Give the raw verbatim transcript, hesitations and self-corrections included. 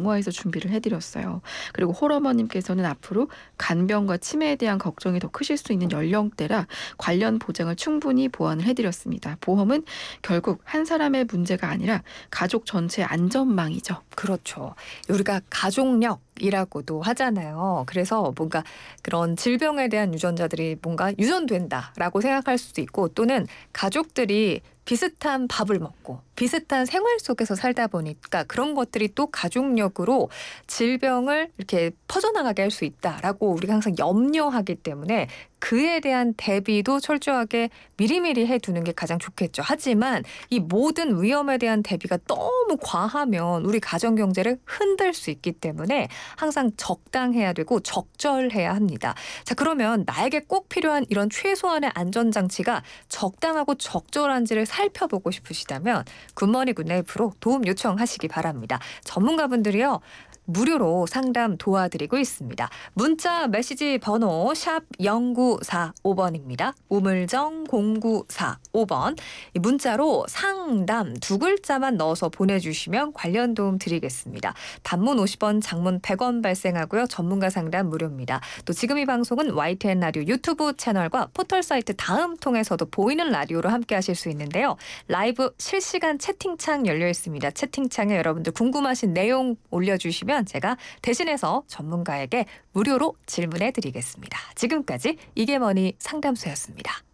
양호해서 준비를 해드렸어요. 그리고 홀어머님께서는 앞으로 간병과 치매에 대한 걱정이 더 크실 수 있는 연령대라 관련 보장을 충분히 보완을 해드렸습니다. 보험은 결국 한 사람의 문제가 아니라 가족 전체의 안전망이죠. 그렇죠. 우리가 가족력이라고도 하잖아요. 그래서 뭔가 그런 질병에 대한 유전자들이 뭔가 유전된다라고 생각할 수도 있고, 또는 가족들이 비슷한 밥을 먹고 비슷한 생활 속에서 살다 보니까 그런 것들이 또 가족력으로 질병을 이렇게 퍼져나가게 할 수 있다라고 우리가 항상 염려하기 때문에 그에 대한 대비도 철저하게 미리미리 해두는 게 가장 좋겠죠. 하지만 이 모든 위험에 대한 대비가 너무 과하면 우리 가정 경제를 흔들 수 있기 때문에 항상 적당해야 되고 적절해야 합니다. 자, 그러면 나에게 꼭 필요한 이런 최소한의 안전장치가 적당하고 적절한지를 살펴보고 싶으시다면 굿모닝 굿네이프로 도움 요청하시기 바랍니다. 전문가분들이요, 무료로 상담 도와드리고 있습니다. 문자 메시지 번호 샵 공구사오 번입니다. 우물정 공구사오 번. 이 문자로 상담 두 글자만 넣어서 보내주시면 관련 도움 드리겠습니다. 단문 오십 원, 장문 백 원 발생하고요. 전문가 상담 무료입니다. 또 지금 이 방송은 와이티엔 라디오 유튜브 채널과 포털 사이트 다음 통해서도 보이는 라디오로 함께 하실 수 있는데요. 라이브 실시간 채팅창 열려 있습니다. 채팅창에 여러분들 궁금하신 내용 올려주시면 제가 대신해서 전문가에게 무료로 질문해 드리겠습니다. 지금까지 이게 뭐니 상담소였습니다.